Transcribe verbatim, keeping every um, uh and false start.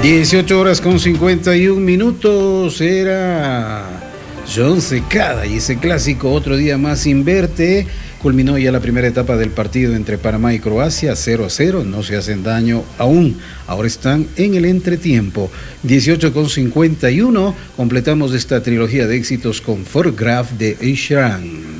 dieciocho horas con cincuenta y un minutos. Era John Secada y ese clásico Otro Día Más Sin Verte. Culminó ya la primera etapa del partido entre Panamá y Croacia, cero a cero, no se hacen daño aún. Ahora están en el entretiempo. dieciocho con cincuenta y uno, completamos esta trilogía de éxitos con Photograph de Ed Sheeran.